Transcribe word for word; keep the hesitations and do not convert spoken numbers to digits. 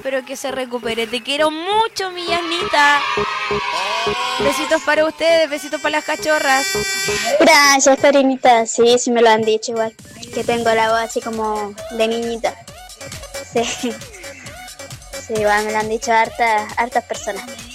Espero que se recupere. Te quiero mucho, mi Yanita. Besitos para ustedes, besitos para las cachorras. Gracias, Karinita. Sí, sí me lo han dicho igual. Que tengo la voz así como de niñita. Sí. Sí, igual me lo han dicho hartas, hartas personas.